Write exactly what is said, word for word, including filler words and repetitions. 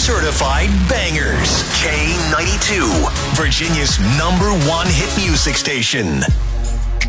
certified bangers. K ninety-two, Virginia's number one hit music station.